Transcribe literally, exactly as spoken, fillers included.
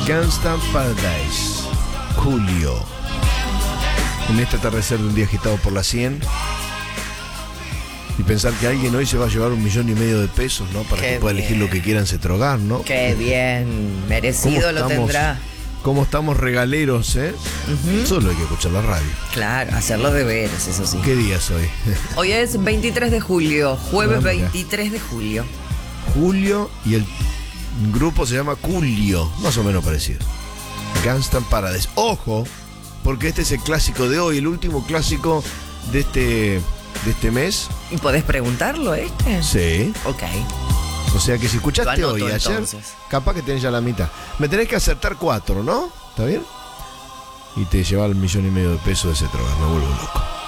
Gangsta Paradise, Julio. En este atardecer de un día agitado por la cien. Y pensar que alguien hoy se va a llevar un millón y medio de pesos, ¿no? Para Qué que pueda bien. elegir lo que quiera en Cetrogar, ¿no? Qué bien, merecido lo tendrá. ¿Cómo estamos regaleros, eh? Ujú. Solo hay que escuchar la radio. Claro, hacer los deberes, eso sí. ¿Qué día es hoy? Hoy es veintitrés de julio, jueves Ah, mira. veintitrés de julio. Julio, y el grupo se llama Culio, más o menos parecido. Gangsta Paradise. Ojo, porque este es el clásico de hoy, el último clásico de este, de este mes. ¿Y podés preguntarlo este? Sí. Ok. O sea que si escuchaste Lo hoy anoto, y ayer, entonces. capaz que tenés ya la mitad. Me tenés que acertar cuatro, ¿no? ¿Está bien? Y te lleva el millón y medio de pesos de ese trabajo, me vuelvo loco.